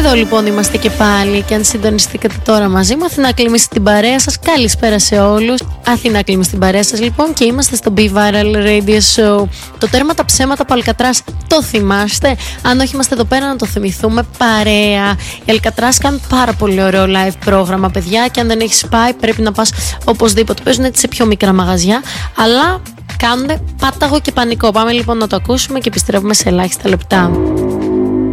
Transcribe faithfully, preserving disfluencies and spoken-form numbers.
Εδώ λοιπόν είμαστε και πάλι. Και αν συντονιστήκατε τώρα μαζί μου, Αθηνά Κλίμη στην παρέα σας. Καλησπέρα σε όλους. Αθηνά Κλίμη στην παρέα σας λοιπόν. Και είμαστε στο Be Viral Radio Show. Το τέρμα τα ψέματα από Αλκατράς το θυμάστε? Αν όχι, είμαστε εδώ πέρα να το θυμηθούμε παρέα. Οι Αλκατράς κάνουν πάρα πολύ ωραίο live πρόγραμμα, παιδιά. Και αν δεν έχεις πάει, πρέπει να πας οπωσδήποτε. Παίζουν έτσι σε πιο μικρά μαγαζιά, αλλά κάνουν πάταγο και πανικό. Πάμε λοιπόν να το ακούσουμε και επιστρέφουμε σε ελάχιστα λεπτά.